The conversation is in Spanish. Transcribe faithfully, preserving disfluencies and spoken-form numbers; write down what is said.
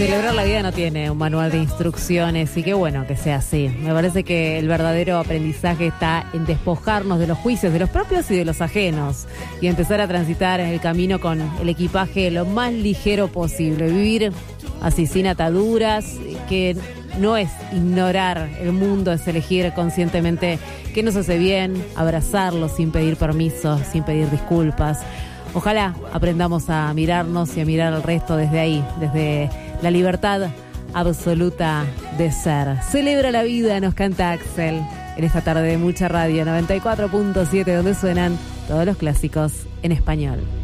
Celebrar la vida no tiene un manual de instrucciones y qué bueno que sea así. Me parece que el verdadero aprendizaje está en despojarnos de los juicios de los propios y de los ajenos y empezar a transitar en el camino con el equipaje lo más ligero posible. Vivir así sin ataduras, que no es ignorar el mundo, es elegir conscientemente qué nos hace bien, abrazarlo sin pedir permiso, sin pedir disculpas. Ojalá aprendamos a mirarnos y a mirar al resto desde ahí, desde la libertad absoluta de ser. Celebra la vida, nos canta Axel en esta tarde de mucha radio, noventa y cuatro punto siete, donde suenan todos los clásicos en español.